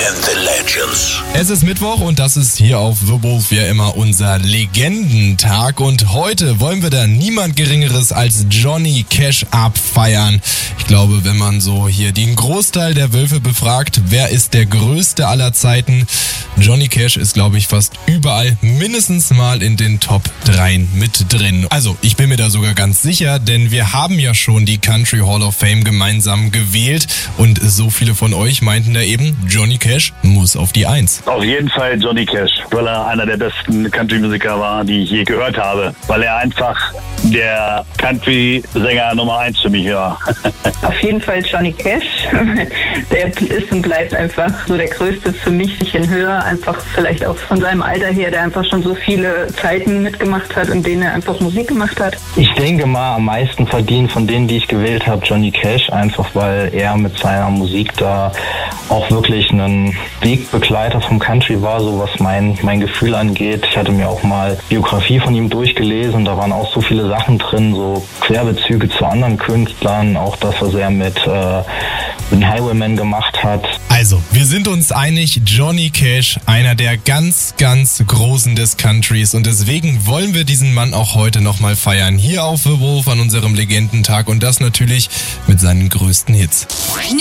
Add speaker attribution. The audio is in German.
Speaker 1: and the Legends.
Speaker 2: Es ist Mittwoch und das ist hier auf The Wolf wie immer unser Legendentag. Und heute wollen wir da niemand Geringeres als Johnny Cash abfeiern. Ich glaube, wenn man so hier den Großteil der Wölfe befragt, wer ist der größte aller Zeiten? Johnny Cash ist, glaube ich, fast überall mindestens mal in den Top 3 mit drin. Also, ich bin mir da sogar ganz sicher, denn wir haben ja schon die Country Hall of Fame gemeinsam gewählt und so viele von euch meinten da eben, Johnny Cash muss auf die 1.
Speaker 3: Auf jeden Fall Johnny Cash, weil er einer der besten Country-Musiker war, die ich je gehört habe. Weil er einfach der Country-Sänger Nummer 1 für mich war.
Speaker 4: Auf jeden Fall Johnny Cash. Der ist und bleibt einfach so der Größte für mich. Ich ihn höre, einfach vielleicht auch von seinem Alter her, der einfach schon so viele Zeiten mitgemacht hat, in denen er einfach Musik gemacht hat.
Speaker 5: Ich denke mal, am meisten verdient von denen, die ich gewählt habe, Johnny Cash, einfach weil er mit seiner Musik da auch wirklich ein Wegbegleiter vom Country war, so was mein Gefühl angeht. Ich hatte mir auch mal Biografie von ihm durchgelesen, da waren auch so viele Sachen drin, so Querbezüge zu anderen Künstlern, auch das, was er mit den Highwaymen gemacht hat.
Speaker 2: Also, wir sind uns einig, Johnny Cash, einer der ganz, ganz Großen des Countries und deswegen wollen wir diesen Mann auch heute nochmal feiern, hier auf The Wolf an unserem Legendentag und das natürlich mit seinen größten Hits.